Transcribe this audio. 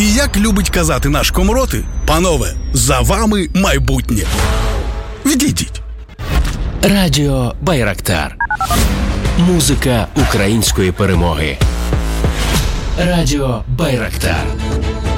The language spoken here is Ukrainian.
І як любить казати наш Комроти, панове, за вами майбутнє. Відійдіть. Радіо Байрактар. Музика української перемоги. Радіо Байрактар.